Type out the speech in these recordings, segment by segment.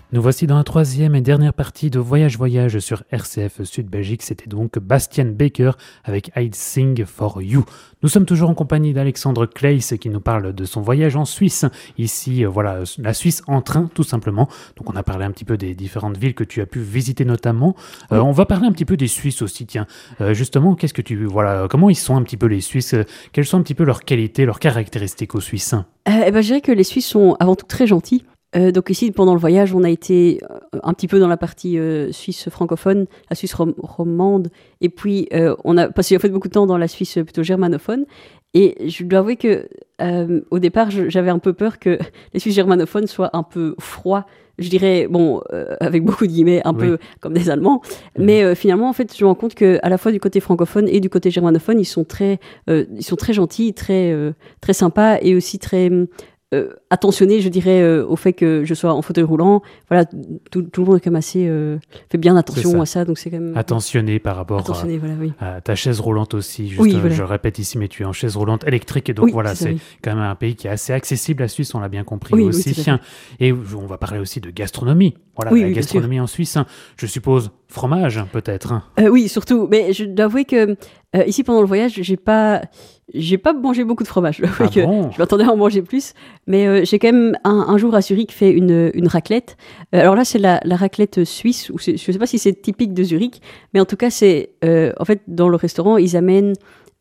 Nous voici dans la troisième et dernière partie de Voyage Voyage sur RCF Sud Belgique. C'était donc Bastian Baker avec I'd Sing for You. Nous sommes toujours en compagnie d'Alexandre Claes qui nous parle de son voyage en Suisse. Ici, voilà, la Suisse en train, tout simplement. Donc on a parlé un petit peu des différentes villes que tu as pu visiter notamment. On va parler un petit peu des Suisses aussi, tiens. Justement, comment ils sont un petit peu les Suisses? Quelles sont un petit peu leurs qualités, leurs caractéristiques aux Suisses? Je dirais que les Suisses sont avant tout très gentils. Donc ici, pendant le voyage, on a été un petit peu dans la partie suisse francophone, la Suisse romande, et puis on a passé en fait beaucoup de temps dans la Suisse plutôt germanophone. Et je dois avouer que au départ, j'avais un peu peur que les Suisses germanophones soient un peu froids. Je dirais, avec beaucoup de guillemets, un peu comme des Allemands. Mais finalement, en fait, je me rends compte qu'à la fois du côté francophone et du côté germanophone, ils sont très gentils, très sympas et aussi très attentionné, je dirais, au fait que je sois en fauteuil roulant. Voilà, tout le monde est quand même assez fait bien attention à ça, donc c'est quand même attentionné par rapport à ta chaise roulante aussi. Je répète ici, mais tu es en chaise roulante électrique, et donc c'est quand même un pays qui est assez accessible. La Suisse, on l'a bien compris aussi. Et on va parler aussi de gastronomie. Voilà, la gastronomie en Suisse, je suppose fromage peut-être. Oui, surtout. Mais je dois avouer que ici pendant le voyage, j'ai pas mangé beaucoup de fromage. Je m'attendais à en manger plus, mais j'ai quand même un jour à Zurich fait une raclette. Alors là, c'est la raclette suisse. Je sais pas si c'est typique de Zurich, mais en tout cas, c'est en fait dans le restaurant, ils amènent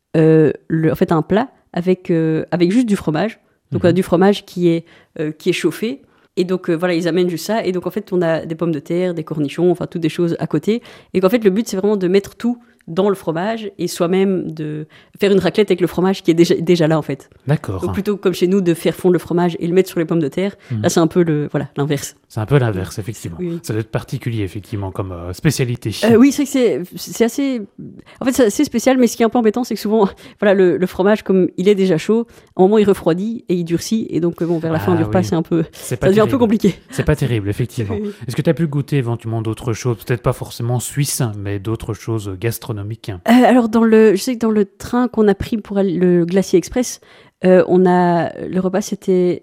un plat avec juste du fromage. Donc du fromage qui est chauffé. Et donc, ils amènent juste ça. Et donc, en fait, on a des pommes de terre, des cornichons, enfin, toutes des choses à côté. Et qu'en fait, le but, c'est vraiment de mettre tout dans le fromage et soi-même de faire une raclette avec le fromage qui est déjà là, en fait. D'accord. Donc, plutôt comme chez nous, de faire fondre le fromage et le mettre sur les pommes de terre, là, c'est un peu l'inverse. C'est un peu l'inverse, effectivement. Oui. Ça doit être particulier, effectivement, comme spécialité. Oui, c'est que c'est assez... En fait, c'est assez spécial, mais ce qui est un peu embêtant, c'est que souvent, le fromage, comme il est déjà chaud, à un moment, il refroidit et il durcit. Et donc, vers la fin du repas, ça devient un peu compliqué. C'est pas terrible, effectivement. Oui. Est-ce que tu as pu goûter éventuellement d'autres choses, peut-être pas forcément suisse, mais d'autres choses gastronomiques? Alors, je sais que dans le train qu'on a pris pour le Glacier Express, le repas, c'était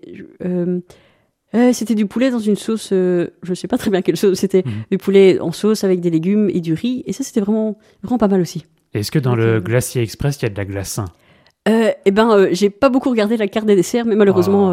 du poulet dans une sauce, je ne sais pas très bien quelle sauce, c'était du poulet en sauce avec des légumes et du riz, et ça, c'était vraiment, vraiment pas mal aussi. Est-ce que dans le Glacier Express, il y a de la glace? J'ai pas beaucoup regardé la carte des desserts, mais malheureusement,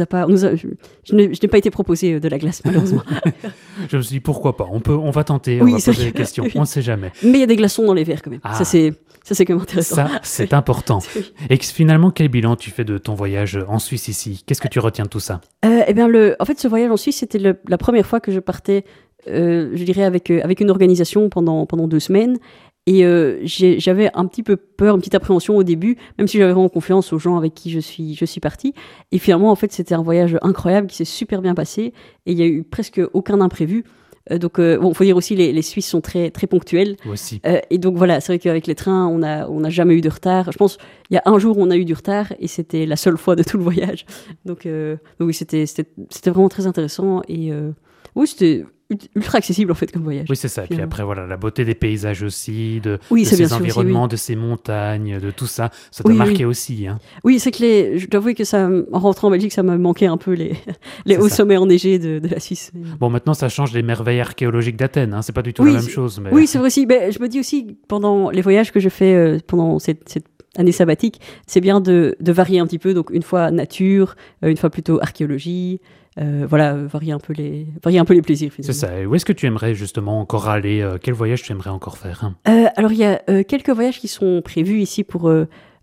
je n'ai pas été proposé de la glace, malheureusement. Je me suis dit, pourquoi pas? On va tenter, on va poser des questions, on ne sait jamais. Mais il y a des glaçons dans les verres quand même. Ça, c'est quand même intéressant. Ça, c'est important. Et finalement, quel bilan tu fais de ton voyage en Suisse ici? Qu'est-ce que tu retiens de tout ça? En fait, ce voyage en Suisse, c'était la première fois que je partais, je dirais, avec une organisation pendant 2 semaines. Et j'avais un petit peu peur, une petite appréhension au début, même si j'avais vraiment confiance aux gens avec qui je suis partie. Et finalement, en fait, c'était un voyage incroyable qui s'est super bien passé. Et il n'y a eu presque aucun imprévu. Donc, faut dire aussi, les Suisses sont très, très ponctuels. Aussi. Et donc, voilà, c'est vrai qu'avec les trains, on n'a jamais eu de retard. Je pense il y a un jour où on a eu du retard et c'était la seule fois de tout le voyage. Donc oui, c'était vraiment très intéressant. Et oui, c'était ultra accessible en fait comme voyage. Oui, c'est ça. Et puis après, la beauté des paysages aussi, de ces environnements, de ces montagnes, de tout ça, ça t'a marqué aussi. Hein. Oui, c'est que je dois avouer que en rentrant en Belgique, ça m'a manqué un peu les hauts sommets enneigés de la Suisse. Bon, maintenant, ça change les merveilles archéologiques d'Athènes. Hein. C'est pas du tout la même chose. Mais... Oui, c'est vrai aussi. Je me dis aussi, pendant les voyages que je fais pendant cette année sabbatique, c'est bien de varier un petit peu. Donc, une fois nature, une fois plutôt archéologie. Varier un peu les plaisirs. Finalement. C'est ça. Et où est-ce que tu aimerais justement encore aller? Quel voyage tu aimerais encore faire? Alors, il y a quelques voyages qui sont prévus ici pour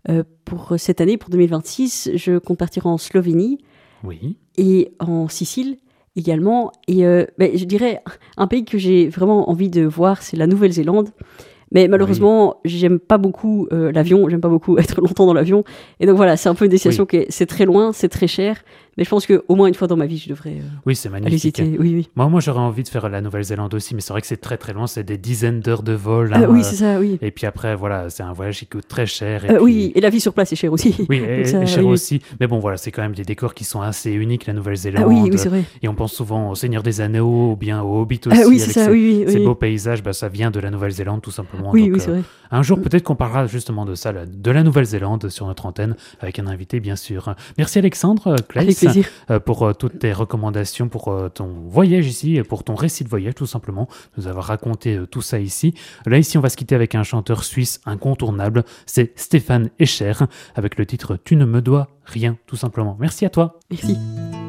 cette année, pour 2026. Je compte partir en Slovénie et en Sicile également. Et je dirais, un pays que j'ai vraiment envie de voir, c'est la Nouvelle-Zélande. Mais malheureusement, j'aime pas beaucoup l'avion, j'aime pas beaucoup être longtemps dans l'avion. Et donc voilà, c'est un peu une destination c'est très loin, c'est très cher. Mais je pense qu'au moins une fois dans ma vie, je devrais c'est magnifique. aller visiter. Moi, j'aurais envie de faire la Nouvelle-Zélande aussi, mais c'est vrai que c'est très très loin, c'est des dizaines d'heures de vol. Oui, c'est ça, oui. Et puis après, c'est un voyage qui coûte très cher. Oui, et la vie sur place est chère aussi. Oui, et cher aussi. Mais bon, c'est quand même des décors qui sont assez uniques, la Nouvelle-Zélande. Oui, c'est vrai. Et on pense souvent au Seigneur des Anneaux ou bien au Hobbit aussi. Oui, c'est ça, ces beaux paysages, ça vient de la Nouvelle-Zélande tout simplement. Oui, c'est vrai. Un jour, peut-être qu'on parlera justement de ça, de la Nouvelle-Zélande sur notre antenne, avec un invité, bien sûr. Merci Alexandre Claes. plaisir. Pour toutes tes recommandations, pour ton voyage ici, et pour ton récit de voyage tout simplement, nous avoir raconté tout ça ici. Là ici, on va se quitter avec un chanteur suisse incontournable, c'est Stéphane Escher, avec le titre « Tu ne me dois rien » tout simplement. Merci à toi. Merci.